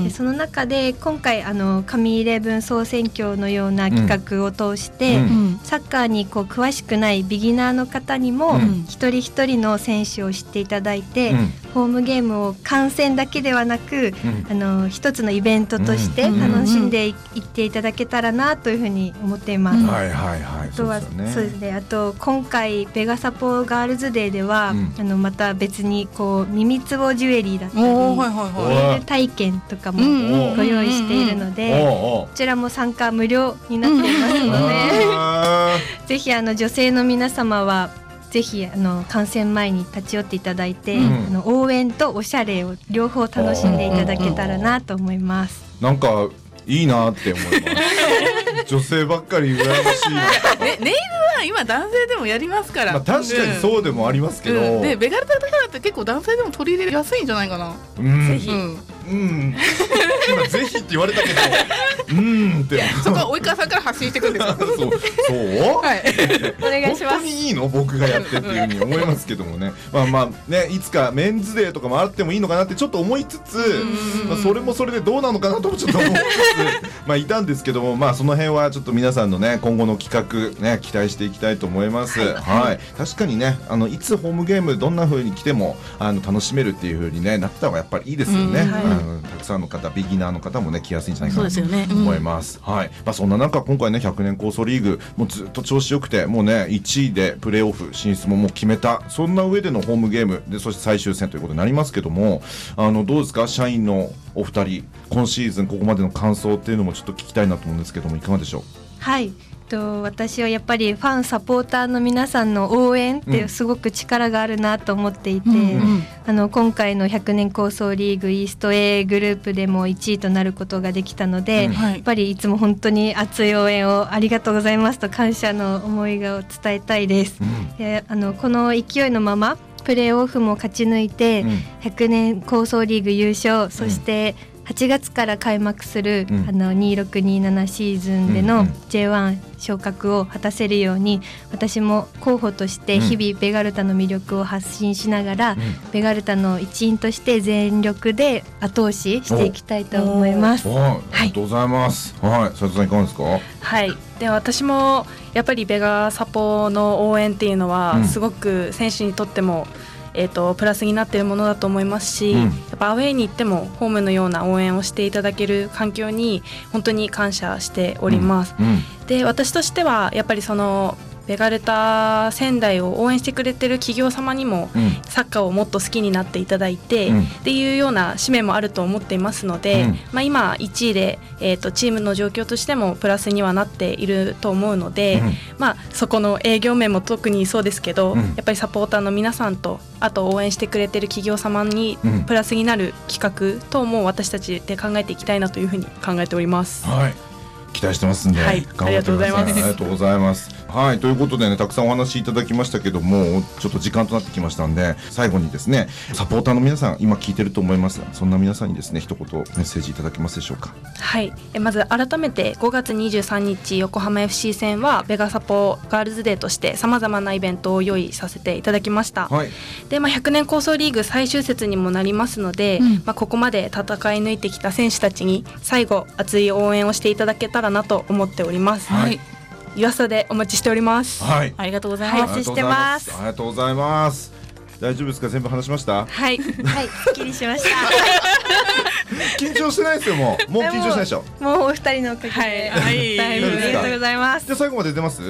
でその中で今回神イレブン総選挙のような企画を通して、サッカーにこう詳しくないビギナーの方にも一人一人の選手を知っていただいて、ホームゲームを観戦だけではなく、一つのイベントとして楽しんでいっていただけたらなというふうに思っています。あとはそうですね。あと今回ベガサポガールズデーでは、また別にこう耳つぼジュエリーだったり、ネイル体験とかもご用意しているので、こちらも参加無料になっていますのでぜひ女性の皆様はぜひ観戦前に立ち寄っていただいて、応援とおしゃれを両方楽しんでいただけたらなと思います。 なんかいいなって思います女性ばっかり羨ましいネイルは今男性でもやりますから、 確かにそうでもありますけど、 でベガルタだからって結構男性でも取り入れやすいんじゃないかな。ぜひ今ぜひって言われたけどってそこは及川さんから発信していくんですかそうそうはい、 お願いします。 本当にいいの僕がやってっていうふうに思いますけどもねまあね、いつかメンズデーとかもあってもいいのかなってちょっと思いつつ、それもそれでどうなのかなともちょっと思いつついたんですけども、その辺はちょっと皆さんのね今後の企画ね期待していきたいと思います。確かにねいつホームゲームどんな風に来ても楽しめるっていう風にねなってた方がやっぱりいいですよね。たくさんの方ビギナーの方もね来やすいんじゃないかなと思います。そんな中今回ね100年構想リーグもうずっと調子よくてもうね1位でプレーオフ進出ももう決めた、そんな上でのホームゲームでそして最終戦ということになりますけども、どうですか社員のお二人、今シーズンここまでの感想っていうのもちょっと聞きたいなと思うんですけどもいかがでしょう。 私はやっぱりファンサポーターの皆さんの応援ってすごく力があるなと思っていて、今回の100年構想リーグイースト A グループでも1位となることができたので、やっぱりいつも本当に熱い応援をありがとうございますと感謝の思いを伝えたいです。この勢いのままプレーオフも勝ち抜いて、100年構想リーグ優勝、そして8月から開幕する、2627シーズンでの J1 昇格を果たせるように、私も候補として日々ベガルタの魅力を発信しながら、ベガルタの一員として全力で後押ししていきたいと思います。 ありがとうございます。斉藤さんいかがですか。 で私もやっぱりベガサポの応援っていうのはすごく選手にとってもプラスになっているものだと思いますし、やっぱアウェーに行ってもホームのような応援をしていただける環境に本当に感謝しております。で私としてはやっぱりそのベガルタ仙台を応援してくれてる企業様にもサッカーをもっと好きになっていただいて、っていうような使命もあると思っていますので、今1位で、チームの状況としてもプラスにはなっていると思うので、そこの営業面も特にそうですけど、やっぱりサポーターの皆さんとあと応援してくれてる企業様にプラスになる企画とも私たちで考えていきたいなというふうに考えております。 期待してますんで、頑張ってください。ありがとうございます。ありがとうございます。ということでね、たくさんお話いただきましたけども、ちょっと時間となってきましたんで、最後にですね、サポーターの皆さん今聞いてると思いますが、そんな皆さんにですね一言メッセージいただけますでしょうか。 まず改めて5月23日横浜 FC 戦はベガサポガールズデーとしてさまざまなイベントを用意させていただきました。で、100年構想リーグ最終節にもなりますので、ここまで戦い抜いてきた選手たちに最後熱い応援をしていただけたらなと思っております。岩佐でお待ちしております。 ありがとうございます。 お待ちしてます。 ありがとうございます。大丈夫ですか、全部話しました。 すっきりしました緊張してないですよ。もう緊張しないでしょ。 もうお二人のおかげでありがとうございます。 じゃあ最後まで出ます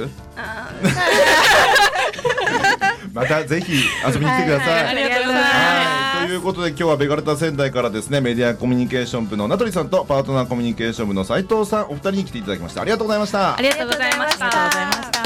またぜひ遊びに来てください。 ありがとうございます。 ということで今日はベガルタ仙台からですね、メディアコミュニケーション部の名取さんとパートナーコミュニケーション部の斉藤さん、お二人に来ていただきました。ありがとうございました。 ありがとうございました。